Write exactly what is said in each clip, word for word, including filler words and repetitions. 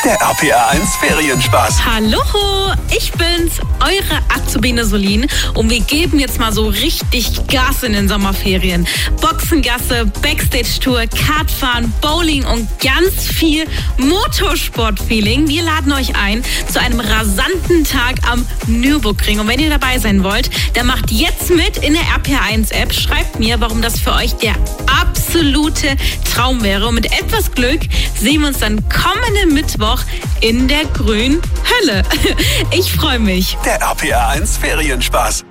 Der R P R eins Ferienspaß. Hallo, ich bin's, eure Azubine Solin und wir geben jetzt mal so richtig Gas in den Sommerferien. Boxengasse, Backstage-Tour, Kartfahren, Bowling und ganz viel Motorsport-Feeling. Wir laden euch ein zu einem rasanten Tag am Nürburgring. Und wenn ihr dabei sein wollt, dann macht jetzt mit in der R P R eins App. Schreibt mir, warum das für euch der absolute Traum wäre. Und mit etwas Glück sehen wir uns dann kommenden Mittwoch in der grünen Hölle. Ich freue mich. Der R P R eins Ferienspaß.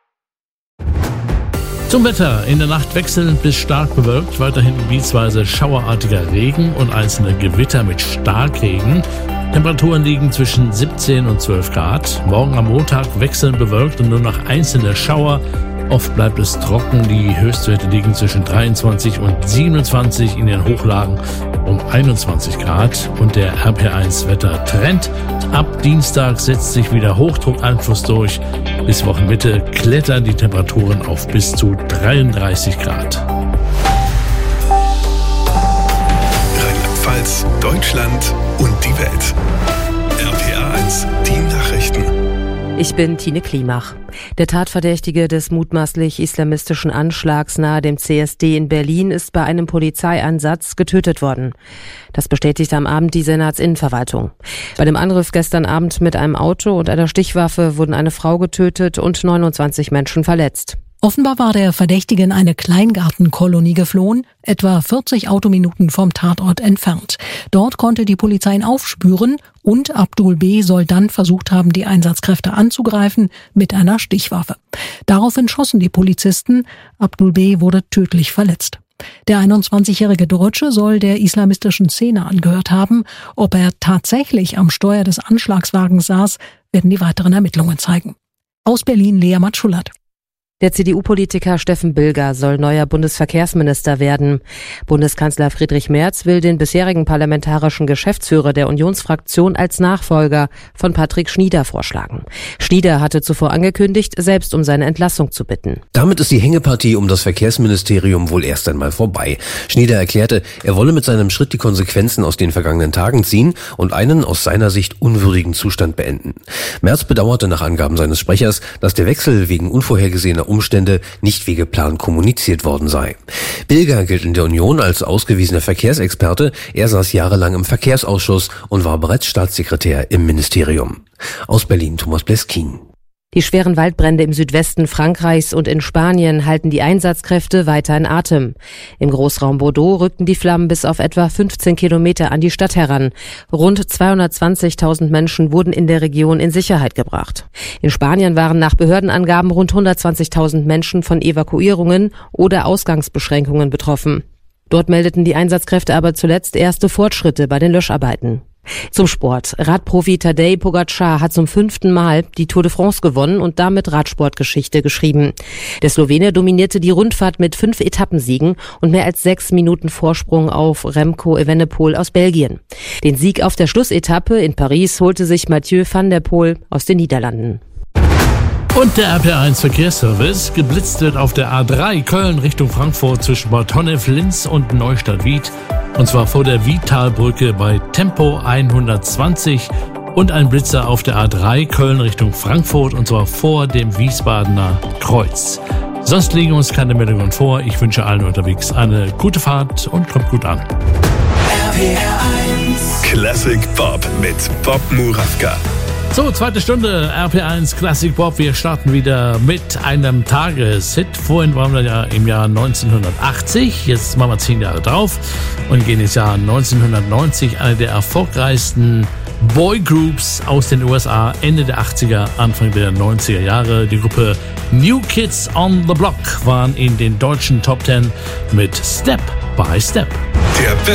Zum Wetter. In der Nacht wechselnd bis stark bewölkt, weiterhin gebietsweise schauerartiger Regen und einzelne Gewitter mit Starkregen. Temperaturen liegen zwischen siebzehn und zwölf Grad. Morgen am Montag wechselnd bewölkt und nur noch einzelne Schauer. Oft bleibt es trocken. Die Höchstwerte liegen zwischen dreiundzwanzig und siebenundzwanzig, in den Hochlagen um einundzwanzig Grad. Und der R P R eins Wettertrend. Ab Dienstag setzt sich wieder Hochdruckeinfluss durch. Bis Wochenmitte klettern die Temperaturen auf bis zu dreiunddreißig Grad. Rheinland-Pfalz, Deutschland und die Welt. R P R eins, die Nachrichten. Ich bin Tine Klimach. Der Tatverdächtige des mutmaßlich islamistischen Anschlags nahe dem C S D in Berlin ist bei einem Polizeieinsatz getötet worden. Das bestätigte am Abend die Senatsinnenverwaltung. Bei dem Angriff gestern Abend mit einem Auto und einer Stichwaffe wurden eine Frau getötet und neunundzwanzig Menschen verletzt. Offenbar war der Verdächtige in eine Kleingartenkolonie geflohen, etwa vierzig Autominuten vom Tatort entfernt. Dort konnte die Polizei ihn aufspüren und Abdul B. soll dann versucht haben, die Einsatzkräfte anzugreifen mit einer Stichwaffe. Daraufhin schossen die Polizisten. Abdul B. wurde tödlich verletzt. Der einundzwanzigjährige Deutsche soll der islamistischen Szene angehört haben. Ob er tatsächlich am Steuer des Anschlagswagens saß, werden die weiteren Ermittlungen zeigen. Aus Berlin, Lea Matschulat. Der C D U-Politiker Steffen Bilger soll neuer Bundesverkehrsminister werden. Bundeskanzler Friedrich Merz will den bisherigen parlamentarischen Geschäftsführer der Unionsfraktion als Nachfolger von Patrick Schnieder vorschlagen. Schnieder hatte zuvor angekündigt, selbst um seine Entlassung zu bitten. Damit ist die Hängepartie um das Verkehrsministerium wohl erst einmal vorbei. Schnieder erklärte, er wolle mit seinem Schritt die Konsequenzen aus den vergangenen Tagen ziehen und einen aus seiner Sicht unwürdigen Zustand beenden. Merz bedauerte nach Angaben seines Sprechers, dass der Wechsel wegen unvorhergesehener Umstände nicht wie geplant kommuniziert worden sei. Bilger gilt in der Union als ausgewiesener Verkehrsexperte. Er saß jahrelang im Verkehrsausschuss und war bereits Staatssekretär im Ministerium. Aus Berlin, Thomas Bleskin. Die schweren Waldbrände im Südwesten Frankreichs und in Spanien halten die Einsatzkräfte weiter in Atem. Im Großraum Bordeaux rückten die Flammen bis auf etwa fünfzehn Kilometer an die Stadt heran. Rund zweihundertzwanzigtausend Menschen wurden in der Region in Sicherheit gebracht. In Spanien waren nach Behördenangaben rund hundertzwanzigtausend Menschen von Evakuierungen oder Ausgangsbeschränkungen betroffen. Dort meldeten die Einsatzkräfte aber zuletzt erste Fortschritte bei den Löscharbeiten. Zum Sport. Radprofi Tadej Pogačar hat zum fünften Mal die Tour de France gewonnen und damit Radsportgeschichte geschrieben. Der Slowene dominierte die Rundfahrt mit fünf Etappensiegen und mehr als sechs Minuten Vorsprung auf Remco Evenepoel aus Belgien. Den Sieg auf der Schlussetappe in Paris holte sich Mathieu van der Poel aus den Niederlanden. Und der R P R eins Verkehrsservice. Geblitzt wird auf der A drei Köln Richtung Frankfurt zwischen Bad Honnef, Linz und Neustadt-Wied. Und zwar vor der Wiedtalbrücke bei Tempo hundertzwanzig. Und ein Blitzer auf der A drei Köln Richtung Frankfurt und zwar vor dem Wiesbadener Kreuz. Sonst liegen uns keine Meldungen vor. Ich wünsche allen unterwegs eine gute Fahrt und kommt gut an. R P R eins Classic Pop mit Bob Murawka. So, zweite Stunde R P R eins Classic Pop. Wir starten wieder mit einem Tageshit. Vorhin waren wir ja im Jahr neunzehnhundertachtzig. Jetzt machen wir zehn Jahre drauf und gehen ins Jahr neunzehnhundertneunzig. Eine der erfolgreichsten Boygroups aus den U S A. Ende der achtziger, Anfang der neunziger Jahre. Die Gruppe New Kids on the Block waren in den deutschen Top Ten mit Step by Step. Der